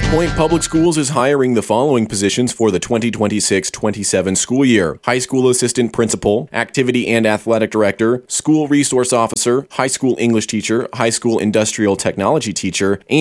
Point Public Schools is hiring the following positions for the 2026-27 school year: high school assistant principal, activity and athletic director, school resource officer, high school English teacher, high school industrial technology teacher,